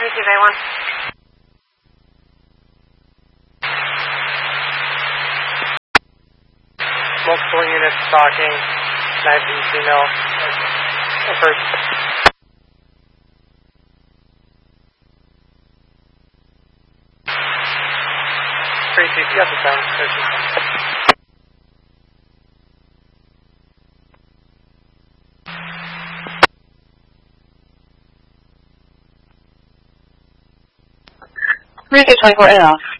Receive A1. Multiple units stalking. 19 female. Approach. Tracy, you got the sound. Receive 24 off.